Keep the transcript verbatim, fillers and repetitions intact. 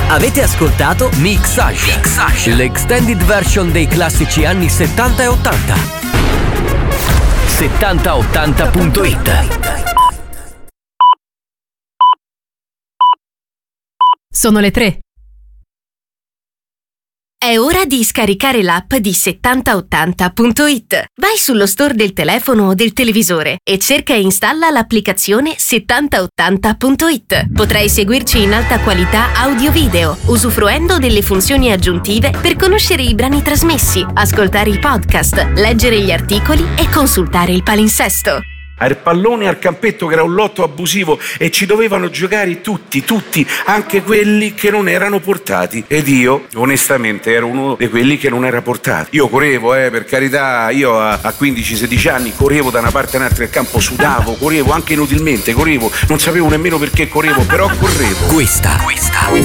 Avete ascoltato Mixage, Mixage, l'extended version dei classici anni settanta e ottanta. settanta ottanta punto it. Sono le tre. È ora di scaricare l'app di settanta ottanta punto it. Vai sullo store del telefono o del televisore e cerca e installa l'applicazione settanta ottanta punto it. Potrai seguirci in alta qualità audio-video, usufruendo delle funzioni aggiuntive per conoscere i brani trasmessi, ascoltare i podcast, leggere gli articoli e consultare il palinsesto. Al pallone al campetto, che era un lotto abusivo, e ci dovevano giocare tutti, tutti, anche quelli che non erano portati. Ed io, onestamente, ero uno di quelli che non era portato. Io correvo, eh, per carità, io a, a quindici sedici anni correvo da una parte a un'altra del campo, sudavo, correvo anche inutilmente, correvo, non sapevo nemmeno perché correvo, però correvo. Questa, questa